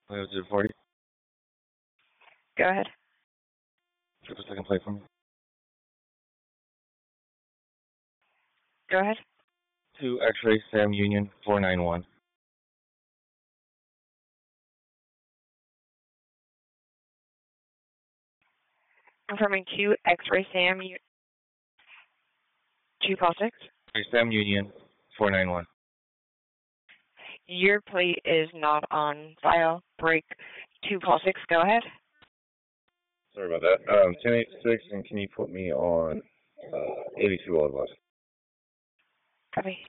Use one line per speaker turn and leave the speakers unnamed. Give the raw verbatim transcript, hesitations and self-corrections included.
Wait, was it forty?
Go ahead.
Triple second play for me.
Go ahead.
Two X-ray Sam Union four nine one.
Confirming two X-ray Sam U two Paul six.
Sam Union four nine one.
Your plate is not on file. Break two Paul six. Go ahead.
Sorry about that. Um, ten eight six, and can you put me on uh, eighty-two Old West?
Copy.